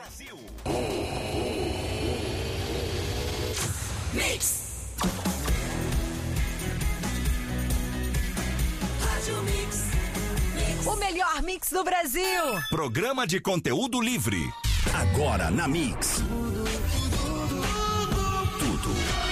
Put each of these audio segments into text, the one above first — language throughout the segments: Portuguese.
Brasil. Mix. Rádio Mix. O melhor mix do Brasil. Programa de conteúdo livre. Agora na Mix. Tudo.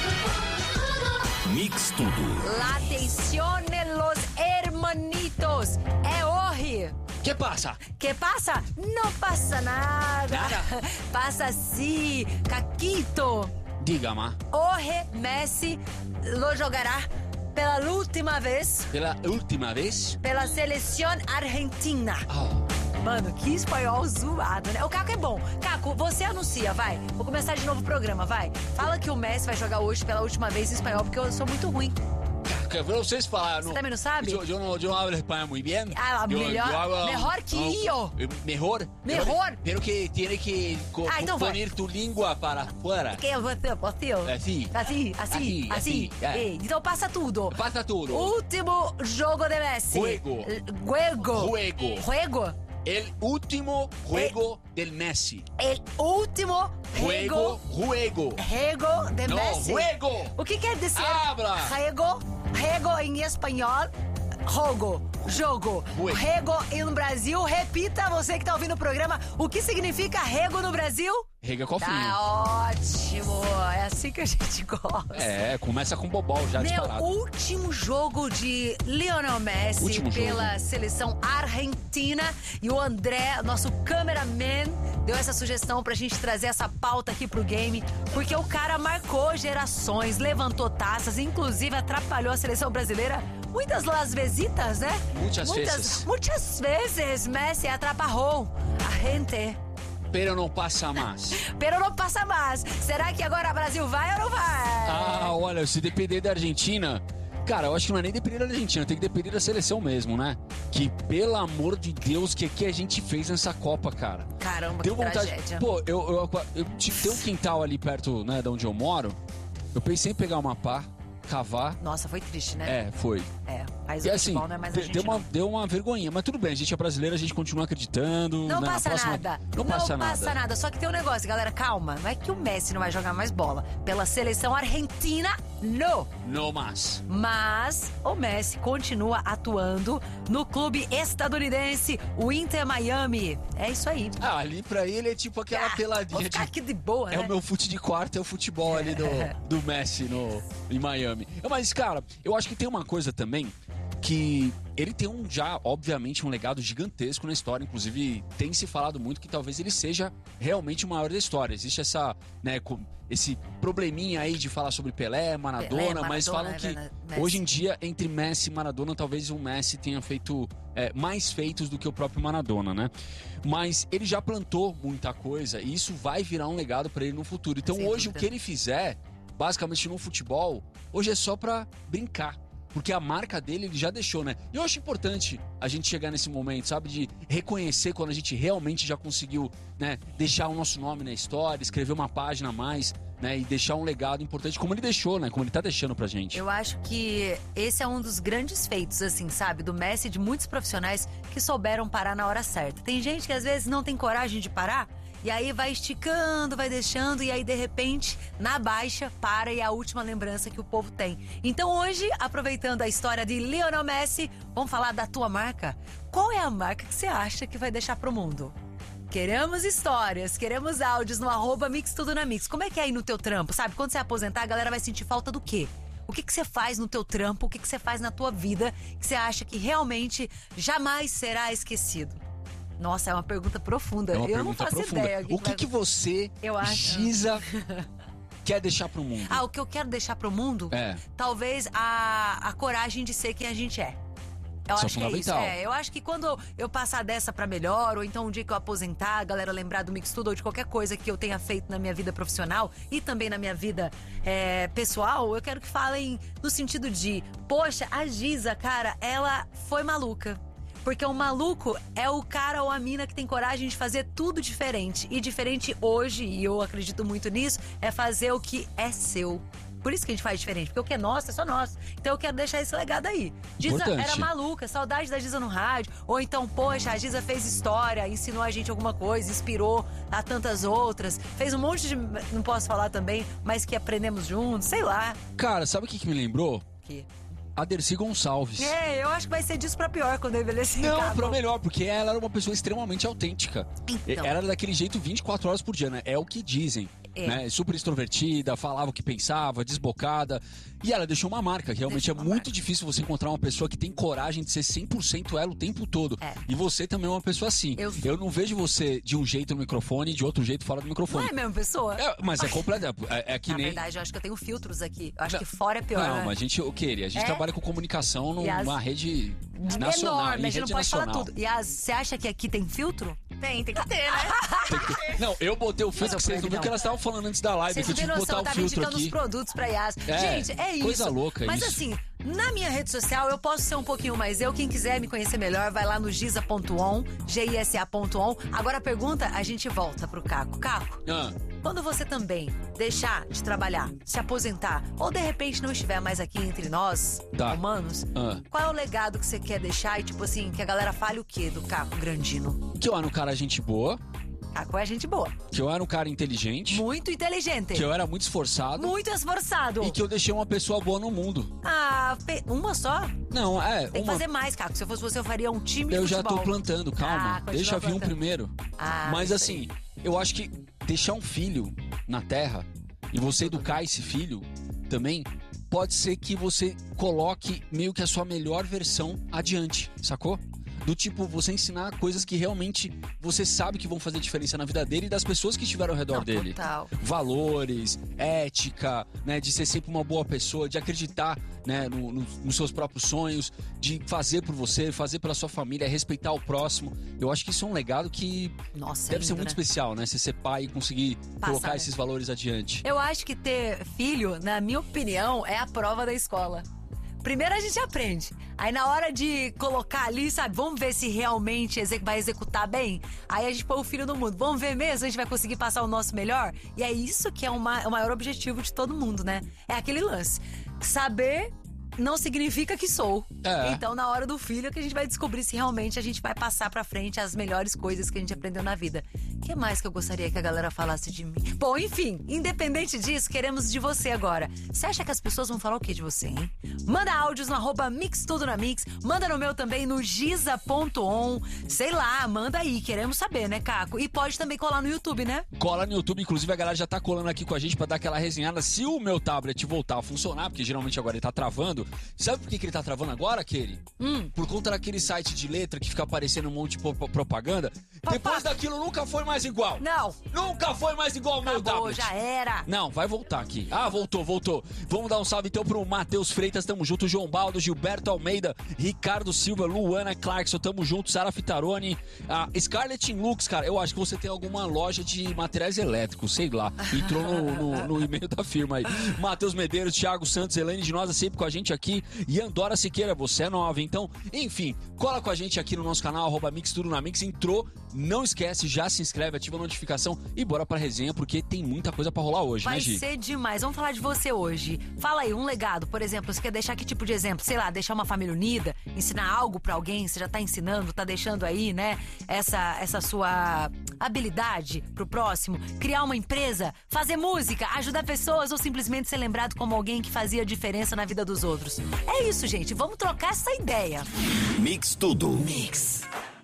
Mix tudo. La atenzione los hermanitos. É hoje. Que passa? Que passa? Não passa nada. Nada? Passa sim, Caquito. Diga, ma. Hoje Messi lo jogará pela última vez Pela última vez? pela seleção argentina. Oh. Mano, que espanhol zoado, né? O Caco é bom. Caco, você anuncia, vai. Vou começar de novo o programa, vai. Fala que o Messi vai jogar hoje pela última vez em espanhol, porque eu sou muito ruim. Vocês falaram. Você também não sabe? Eu não hablo espanhol muito bem. Ah, melhor que eu. Mejor. Mejor. Pero que tiene que então poner tu língua para fora. Que você? Assim. Assim, é. Então passa tudo. Passa tudo. Último jogo de Messi. Juego. El último juego del Messi. El último juego de No, Messi. juego. O que quer dizer? Habla. Rego em espanhol. Jogo. Rego no Brasil. Repita, você que tá ouvindo o programa, o que significa rego no Brasil? Rega cofrinho. Tá ótimo. É assim que a gente gosta. É, começa com bobol já Meu disparado. último jogo de Lionel Messi Último pela jogo. seleção argentina. E o André, nosso cameraman, deu essa sugestão pra gente trazer essa pauta aqui pro game. Porque o cara marcou gerações, levantou taças, inclusive atrapalhou a seleção brasileira muitas las vesitas, né? Muitas vezes Messi atrapalhou a gente. Pero não passa mais. Pero não passa mais. Será que agora o Brasil vai ou não vai? Ah, olha, se depender da Argentina... Cara, eu acho que não é nem depender da Argentina, tem que depender da seleção mesmo, né? Que, pelo amor de Deus, o que a gente fez nessa Copa, cara? Caramba, Deu que vontade. tragédia. Pô, eu tem um quintal ali perto, né, de onde eu moro. Eu pensei em pegar uma pá, cavar. Nossa, foi triste, né? É, foi. Mas E o assim, futebol não é mais a gente, deu uma vergonhinha. Mas tudo bem, a gente é brasileiro, a gente continua acreditando. Não né, passa na próxima... nada. Não passa nada. Só que tem um negócio, galera, calma. Não é que o Messi não vai jogar mais bola. Pela seleção argentina, não. Não mais. Mas o Messi continua atuando no clube estadunidense, o Inter Miami. É isso aí. Ah, ali pra ele é tipo aquela peladinha Vou ficar aqui de boa, É né? o meu fute de quarto, é o futebol ali do Messi em Miami. Mas, cara, eu acho que tem uma coisa também que ele tem obviamente, um legado gigantesco na história. Inclusive, tem se falado muito que talvez ele seja realmente o maior da história. Existe esse probleminha aí de falar sobre Pelé, Maradona, mas falam que hoje em dia, entre Messi e Maradona, talvez o Messi tenha feito mais feitos do que o próprio Maradona, né? Mas ele já plantou muita coisa e isso vai virar um legado pra ele no futuro. Então, hoje, o que ele fizer, basicamente no futebol, hoje é só pra brincar. Porque a marca dele ele já deixou, né? E eu acho importante a gente chegar nesse momento, sabe? De reconhecer quando a gente realmente já conseguiu, né? Deixar o nosso nome na história, escrever uma página a mais, né? E deixar um legado importante como ele deixou, né? Como ele tá deixando pra gente. Eu acho que esse é um dos grandes feitos, assim, sabe? Do Messi e de muitos profissionais que souberam parar na hora certa. Tem gente que às vezes não tem coragem de parar e aí vai esticando, vai deixando e aí de repente, na baixa, para e é a última lembrança que o povo tem. Então hoje, aproveitando a história de Lionel Messi, vamos falar da tua marca? Qual é a marca que você acha que vai deixar pro mundo? Queremos histórias, queremos áudios no @mixtudonamix. Como é que é aí no teu trampo, sabe? Quando você aposentar, a galera vai sentir falta do quê? O que você faz no teu trampo, o que você faz na tua vida que você acha que realmente jamais será esquecido? Nossa, é uma pergunta profunda. Eu não faço ideia. O que você, Giza, quer deixar pro mundo? O que eu quero deixar pro mundo? É. Talvez a coragem de ser quem a gente é. Eu acho que é isso. Eu acho que quando eu passar dessa pra melhor, ou então um dia que eu aposentar, a galera lembrar do Mix Tudo ou de qualquer coisa que eu tenha feito na minha vida profissional e também na minha vida pessoal, eu quero que falem no sentido de, poxa, a Giza, cara, ela foi maluca. Porque o maluco é o cara ou a mina que tem coragem de fazer tudo diferente. E diferente hoje, e eu acredito muito nisso, é fazer o que é seu. Por isso que a gente faz diferente, porque o que é nosso é só nosso. Então eu quero deixar esse legado aí. Giza era maluca, saudade da Giza no rádio. Ou então, poxa, a Giza fez história, ensinou a gente alguma coisa, inspirou a tantas outras. Fez um monte de... Não posso falar também, mas que aprendemos juntos, sei lá. Cara, sabe o que me lembrou? Que... A Dercy Gonçalves. Eu acho que vai ser disso pra pior quando eu envelhecer. Não, pra melhor, porque ela era uma pessoa extremamente autêntica. Então. Ela era daquele jeito 24 horas por dia, né? É o que dizem. Né? Super extrovertida, falava o que pensava, desbocada. E ela deixou uma marca. Realmente é muito difícil você encontrar uma pessoa que tem coragem de ser 100% ela o tempo todo. E você também é uma pessoa assim. Eu não vejo você de um jeito no microfone e de outro jeito fora do microfone. Não é a mesma pessoa? Mas é completo. É que Na nem... verdade, eu acho que eu tenho filtros aqui. Eu acho que fora é pior. Não, né? mas a gente trabalha com comunicação numa rede nacional. Enorme, a gente não pode falar tudo. E você acha que aqui tem filtro? Tem que ter, né? Não, eu botei o filtro que vocês não viram que elas estavam falando antes da live. Vocês que eu não tive têm que botar noção, o filtro aqui. os produtos pra Yas. Gente, é isso. Coisa louca mas isso. Assim, na minha rede social eu posso ser um pouquinho mais eu. Quem quiser me conhecer melhor, vai lá no giza.on, gisa.on. Agora a pergunta, a gente volta pro Caco. Caco, quando você também deixar de trabalhar, se aposentar, ou de repente não estiver mais aqui entre nós, humanos, qual é o legado que você quer deixar? E tipo assim, que a galera fale o quê do Caco Grandino? Que eu era um cara gente boa. Caco é gente boa. Que eu era um cara inteligente. Muito inteligente. Que eu era muito esforçado. Muito esforçado. E que eu deixei uma pessoa boa no mundo. Uma só? Não, Tem que fazer mais, Caco. Se eu fosse você, eu faria um time de futebol. Eu já tô plantando, calma. Deixa vir um primeiro. Mas assim, eu acho que deixar um filho na terra e você educar esse filho também, pode ser que você coloque meio que a sua melhor versão adiante, sacou? Do tipo, você ensinar coisas que realmente você sabe que vão fazer diferença na vida dele e das pessoas que estiveram ao redor dele. Total. Valores, ética, né? De ser sempre uma boa pessoa, de acreditar, né? Nos seus próprios sonhos, de fazer por você, fazer pela sua família, respeitar o próximo. Eu acho que isso é um legado que deve ser muito especial, né? Você ser pai e conseguir colocar esses valores adiante. Eu acho que ter filho, na minha opinião, é a prova da escola. Primeiro a gente aprende. Aí na hora de colocar ali, sabe? Vamos ver se realmente vai executar bem. Aí a gente põe o filho no mundo. Vamos ver mesmo? A gente vai conseguir passar o nosso melhor? E é isso que é o maior objetivo de todo mundo, né? É aquele lance. Saber não significa que sou. Então, na hora do filho, é que a gente vai descobrir se realmente a gente vai passar pra frente as melhores coisas que a gente aprendeu na vida. O que mais que eu gostaria que a galera falasse de mim? Bom, enfim, independente disso, queremos de você agora. Você acha que as pessoas vão falar o que de você, hein? Manda áudios no @mixtudonamix. Manda no meu também, no giza.on. Sei lá, manda aí, queremos saber, né, Caco? E pode também colar no YouTube, né? Cola no YouTube, inclusive a galera já tá colando aqui com a gente pra dar aquela resenhada. Se o meu tablet voltar a funcionar, porque geralmente agora ele tá travando. Sabe por que ele tá travando agora, Keri? Por conta daquele site de letra que fica aparecendo um monte de propaganda. Depois daquilo nunca foi mais igual. Não. Nunca foi mais igual o meu tablet. Já era. Não, vai voltar aqui. Voltou. Vamos dar um salve então pro Matheus Freitas, tamo junto. João Baldo, Gilberto Almeida, Ricardo Silva, Luana Clarkson, tamo junto. Sara Fitaroni, a Scarlett Lux, cara. Eu acho que você tem alguma loja de materiais elétricos, sei lá. Entrou no e-mail da firma aí. Matheus Medeiros, Thiago Santos, Elaine de Nosa, sempre com a gente aqui. E Andora Siqueira, você é nova, então, enfim, cola com a gente aqui no nosso canal, @mixtudonamix. Entrou, não esquece, já se inscreve, ativa a notificação e bora pra resenha, porque tem muita coisa pra rolar hoje, né, Gi? Vai ser demais. Vamos falar de você hoje. Fala aí, um legado, por exemplo, você quer deixar que tipo de exemplo? Sei lá, deixar uma família unida, ensinar algo pra alguém, você já tá ensinando, tá deixando aí, né, essa sua habilidade pro próximo, criar uma empresa, fazer música, ajudar pessoas ou simplesmente ser lembrado como alguém que fazia diferença na vida dos outros. É isso, gente. Vamos trocar essa ideia. Mix Tudo. Mix.